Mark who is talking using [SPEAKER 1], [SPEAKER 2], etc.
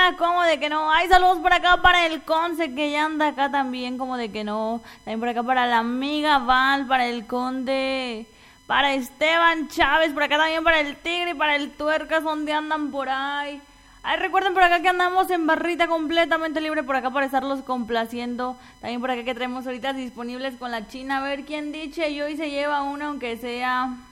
[SPEAKER 1] China, como de que no. Hay saludos por acá para el Conce, que ya anda acá también, como de que no. También por acá para la amiga Val, para el Conde, para Esteban Chávez, por acá también para el Tigre y para el Tuercas, donde andan por ahí. Ay, recuerden por acá que andamos en barrita completamente libre por acá para estarlos complaciendo. También por acá que traemos ahorita disponibles con la China. A ver quién dice y hoy se lleva una, aunque sea